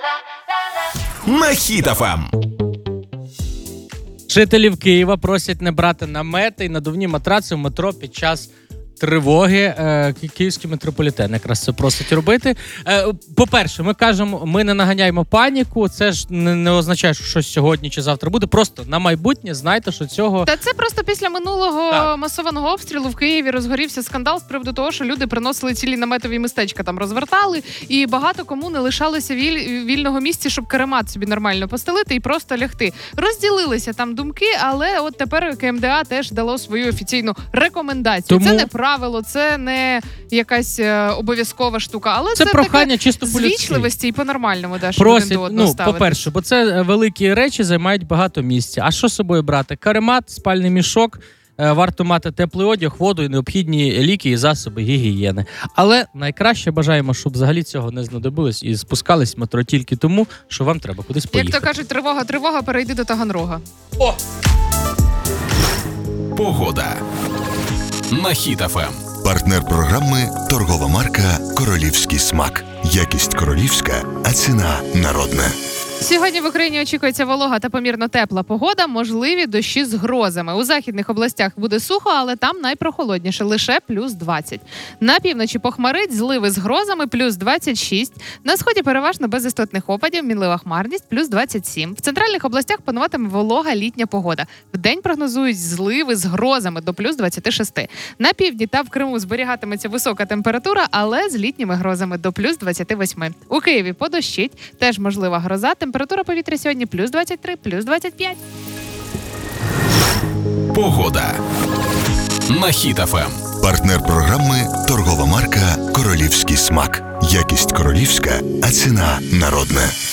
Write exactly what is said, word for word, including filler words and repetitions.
На Хіт еф ем. Жителів Києва просять не брати намети і надувні матраци в метро під час тривоги. Е, Київський метрополітен якраз це просить робити. Е, по-перше, ми кажемо, ми не наганяємо паніку. Це ж не, не означає, що щось сьогодні чи завтра буде. Просто на майбутнє знайте, що цього... Та це просто після минулого так. масованого обстрілу в Києві розгорівся скандал з приводу того, що люди приносили цілі наметові містечка, там розвертали, і багато кому не лишалося віль... вільного місця, щоб каремат собі нормально постелити і просто лягти. Розділилися там думки, але от тепер КМДА теж дало свою офіційну рекомендацію. Тому... Це не правило, це не якась е, обов'язкова штука, але це, це прохання таке чисто по-людськи. звічливості і по-нормальному, да, щоб Просять, один до одного ну, ставитись. по-перше, бо це великі речі займають багато місця. А що з собою брати? Каремат, спальний мішок, е, варто мати теплий одяг, воду і необхідні ліки і засоби гігієни. Але найкраще бажаємо, щоб взагалі цього не знадобилось і спускались в метро тільки тому, що вам треба кудись поїхати. Як то кажуть, тривога, тривога, перейди до Таганрога. О! Погода. На Хіт еф ем. Партнер програми – торгова марка «Королівський смак». Якість королівська, а ціна народна. Сьогодні в Україні очікується волога та помірно тепла погода, можливі дощі з грозами. У західних областях буде сухо, але там найпрохолодніше – лише плюс двадцять. На півночі похмарить, зливи з грозами – плюс двадцять шість. На сході переважно без істотних опадів, мінлива хмарність – плюс двадцять сім. В центральних областях пануватиме волога літня погода. Вдень прогнозують зливи з грозами до плюс двадцять шість. На півдні та в Криму зберігатиметься висока температура, але з літніми грозами до плюс двадцять вісім. У Києві подощить, теж можлива гроза. Температура повітря сьогодні плюс двадцять три, плюс двадцять п'ять. Погода. На Хіт еф ем. Партнер програми – торгова марка «Королівський смак». Якість королівська, а ціна народна.